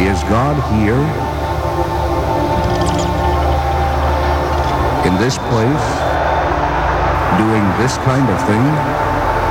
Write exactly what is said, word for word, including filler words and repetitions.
Is God here? In this place? Doing this kind of thing?